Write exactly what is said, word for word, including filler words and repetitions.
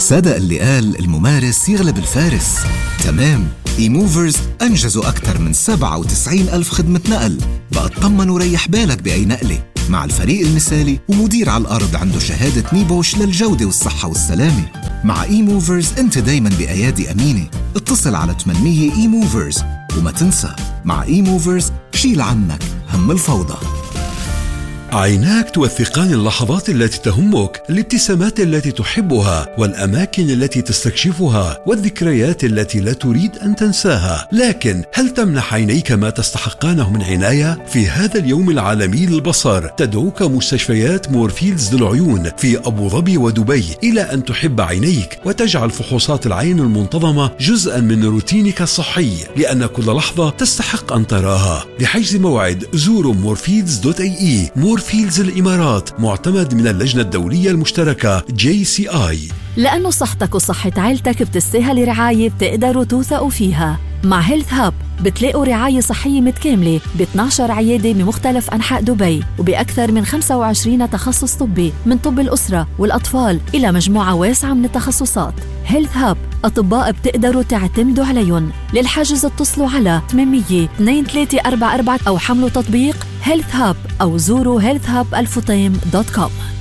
صدق اللي قال الممارس يغلب الفارس. تمام، اي موفرز أنجزوا أكثر من سبعة وتسعين ألف خدمة نقل. بقى اطمن وريح بالك بأي نقلة مع الفريق المثالي ومدير على الأرض عنده شهادة نيبوش للجودة والصحة والسلامة. مع اي موفرز انت دايما بأيادي أمينة. اتصل على ثمانمية اي موفرز، وما تنسى مع اي موفرز شيل عنك هم الفوضى. عيناك توثقان اللحظات التي تهمك، الابتسامات التي تحبها، والأماكن التي تستكشفها، والذكريات التي لا تريد أن تنساها. لكن هل تمنح عينيك ما تستحقانه من عناية؟ في هذا اليوم العالمي للبصر تدعوك مستشفيات مورفيلدز للعيون في أبو ظبي ودبي إلى أن تحب عينيك وتجعل فحوصات العين المنتظمة جزءا من روتينك الصحي، لأن كل لحظة تستحق أن تراها. لحجز موعد زوروا مورفيلدز دوت اي اي. مورفيلدز الإمارات، معتمد من اللجنة الدولية المشتركة جي سي آي. لأنه صحتك وصحة عائلتك بتستاهل رعاية بتقدروا توثقوا فيها. مع هيلث هاب بتلاقوا رعاية صحية متكاملة ب اثنتي عشرة عيادة بمختلف أنحاء دبي، وبأكثر من خمسة وعشرين تخصص طبي، من طب الأسرة والأطفال إلى مجموعة واسعة من التخصصات. هيلث هاب أطباء بتقدروا تعتمدوا عليهم. للحجز اتصلوا على ثمانمية اثنين ثلاثة أربعة أربعة أو حملوا تطبيق هيلث هاب أو زوروا هيلث هاب الفطيم دوت كوم.